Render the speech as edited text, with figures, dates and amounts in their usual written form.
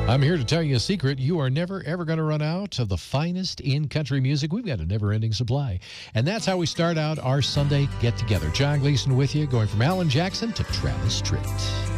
I'm here to tell you a secret. You are never, ever going to run out of the finest in country music. We've got a never-ending supply. And that's how we start out our Sunday get-together. John Gleason with you, going from Alan Jackson to Travis Tritt.